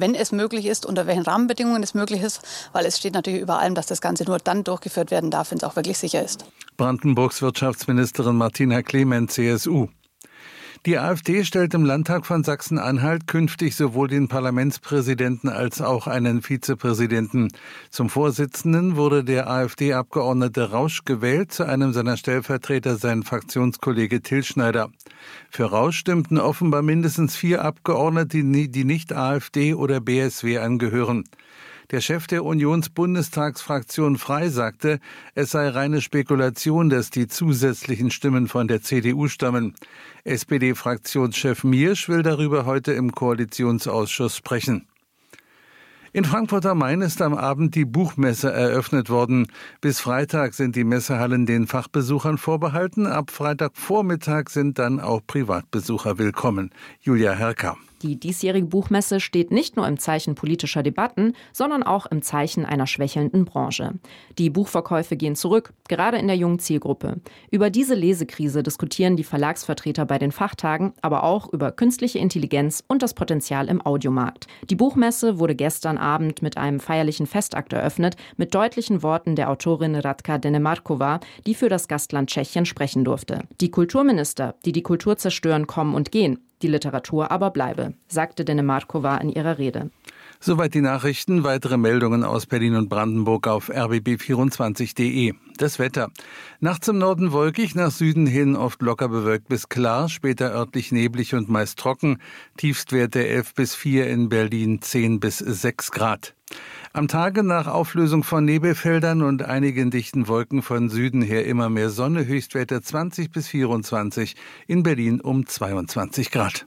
wenn es möglich ist, unter welchen Rahmenbedingungen es möglich ist, weil es steht natürlich über allem, dass das Ganze nur dann durchgeführt werden darf, wenn es auch wirklich sicher ist. Brandenburgs Wirtschaftsministerin Martina Clement, CSU. Die AfD stellt im Landtag von Sachsen-Anhalt künftig sowohl den Parlamentspräsidenten als auch einen Vizepräsidenten. Zum Vorsitzenden wurde der AfD-Abgeordnete Rausch gewählt, zu einem seiner Stellvertreter sein Fraktionskollege Till Schneider. Für Rausch stimmten offenbar mindestens 4 Abgeordnete, die nicht AfD oder BSW angehören. Der Chef der Unionsbundestagsfraktion Frei sagte, es sei reine Spekulation, dass die zusätzlichen Stimmen von der CDU stammen. SPD-Fraktionschef Miersch will darüber heute im Koalitionsausschuss sprechen. In Frankfurt am Main ist am Abend die Buchmesse eröffnet worden. Bis Freitag sind die Messehallen den Fachbesuchern vorbehalten. Ab Freitagvormittag sind dann auch Privatbesucher willkommen. Julia Herker. Die diesjährige Buchmesse steht nicht nur im Zeichen politischer Debatten, sondern auch im Zeichen einer schwächelnden Branche. Die Buchverkäufe gehen zurück, gerade in der jungen Zielgruppe. Über diese Lesekrise diskutieren die Verlagsvertreter bei den Fachtagen, aber auch über künstliche Intelligenz und das Potenzial im Audiomarkt. Die Buchmesse wurde gestern Abend mit einem feierlichen Festakt eröffnet, mit deutlichen Worten der Autorin Radka Denemarkova, die für das Gastland Tschechien sprechen durfte. Die Kulturminister, die die Kultur zerstören, kommen und gehen. Die Literatur aber bleibe, sagte Denemarkova in ihrer Rede. Soweit die Nachrichten. Weitere Meldungen aus Berlin und Brandenburg auf rbb24.de. Das Wetter. Nachts im Norden wolkig, nach Süden hin oft locker bewölkt bis klar, später örtlich neblig und meist trocken. Tiefstwerte 11 bis 4 in Berlin, 10 bis 6 Grad. Am Tage nach Auflösung von Nebelfeldern und einigen dichten Wolken von Süden her immer mehr Sonne, Höchstwerte 20 bis 24, in Berlin um 22 Grad.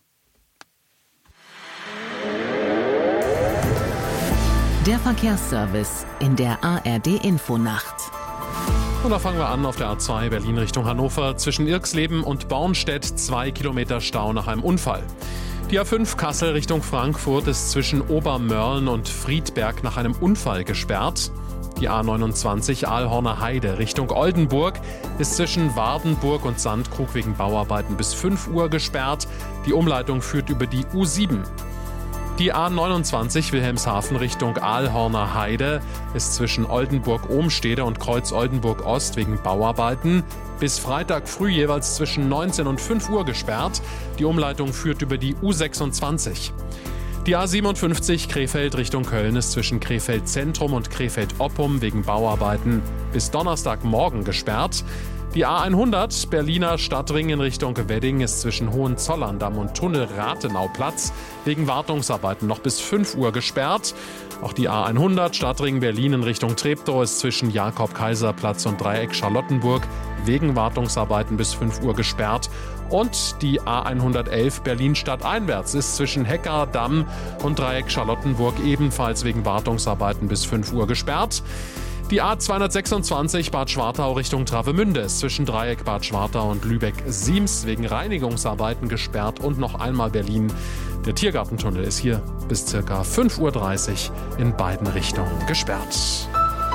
Der Verkehrsservice in der ARD-Infonacht. Und da fangen wir an auf der A2 Berlin Richtung Hannover. Zwischen Irxleben und Bornstedt 2 Kilometer Stau nach einem Unfall. Die A5 Kassel Richtung Frankfurt ist zwischen Obermörlen und Friedberg nach einem Unfall gesperrt. Die A29 Aalhorner Heide Richtung Oldenburg ist zwischen Wardenburg und Sandkrug wegen Bauarbeiten bis 5 Uhr gesperrt. Die Umleitung führt über die U7. Die A29 Wilhelmshaven Richtung Aalhorner Heide ist zwischen Oldenburg-Ohmstede und Kreuz-Oldenburg-Ost wegen Bauarbeiten bis Freitag früh jeweils zwischen 19 und 5 Uhr gesperrt. Die Umleitung führt über die U26. Die A57 Krefeld Richtung Köln ist zwischen Krefeld Zentrum und Krefeld Oppum wegen Bauarbeiten bis Donnerstagmorgen gesperrt. Die A100 Berliner Stadtring in Richtung Wedding ist zwischen Hohenzollern-Damm und Tunnel-Rathenauplatz wegen Wartungsarbeiten noch bis 5 Uhr gesperrt. Auch die A100 Stadtring Berlin in Richtung Treptow ist zwischen Jakob-Kaiser-Platz und Dreieck Charlottenburg wegen Wartungsarbeiten bis 5 Uhr gesperrt. Und die A111 Berlin stadteinwärts ist zwischen Hecker-Damm und Dreieck Charlottenburg ebenfalls wegen Wartungsarbeiten bis 5 Uhr gesperrt. Die A226 Bad Schwartau Richtung Travemünde ist zwischen Dreieck Bad Schwartau und Lübeck-Siems wegen Reinigungsarbeiten gesperrt und noch einmal Berlin. Der Tiergartentunnel ist hier bis ca. 5.30 Uhr in beiden Richtungen gesperrt.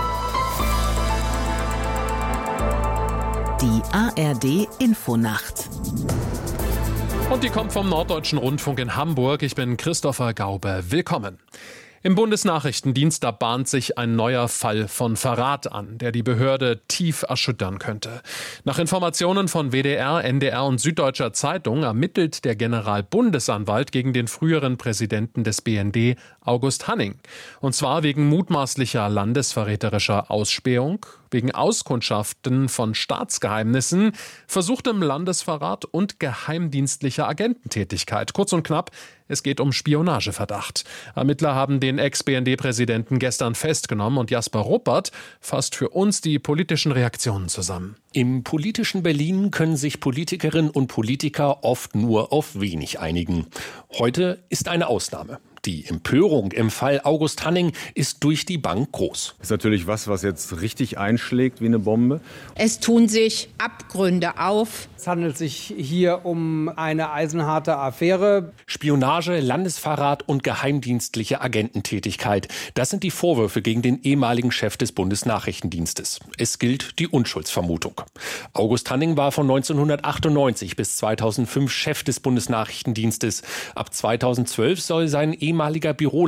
Die ARD Infonacht. Und die kommt vom Norddeutschen Rundfunk in Hamburg. Ich bin Christopher Gaube. Willkommen. Im Bundesnachrichtendienst, da bahnt sich ein neuer Fall von Verrat an, der die Behörde tief erschüttern könnte. Nach Informationen von WDR, NDR und Süddeutscher Zeitung ermittelt der Generalbundesanwalt gegen den früheren Präsidenten des BND, August Hanning. Und zwar wegen mutmaßlicher landesverräterischer Ausspähung, wegen Auskundschaften von Staatsgeheimnissen, versuchtem Landesverrat und geheimdienstlicher Agententätigkeit. Kurz und knapp, es geht um Spionageverdacht. Ermittler haben den Ex-BND-Präsidenten gestern festgenommen und Jasper Ruppert fasst für uns die politischen Reaktionen zusammen. Im politischen Berlin können sich Politikerinnen und Politiker oft nur auf wenig einigen. Heute ist eine Ausnahme. Die Empörung im Fall August Hanning ist durch die Bank groß. Das ist natürlich was jetzt richtig einschlägt wie eine Bombe. Es tun sich Abgründe auf. Es handelt sich hier um eine eisenharte Affäre. Spionage, Landesverrat und geheimdienstliche Agententätigkeit. Das sind die Vorwürfe gegen den ehemaligen Chef des Bundesnachrichtendienstes. Es gilt die Unschuldsvermutung. August Hanning war von 1998 bis 2005 Chef des Bundesnachrichtendienstes. Ab 2012 soll sein ehemaliger Büro